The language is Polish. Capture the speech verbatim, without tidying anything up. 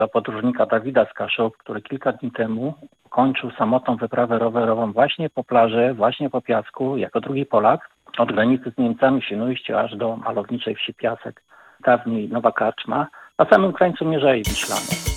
do podróżnika Dawida z Kaszub, który kilka dni temu kończył samotną wyprawę rowerową właśnie po plaży, właśnie po piasku, jako drugi Polak, od granicy z Niemcami w Świnoujściu aż do malowniczej wsi Piasek, dawniej Nowa Karczma, na samym krańcu Mierzei Wiślanej.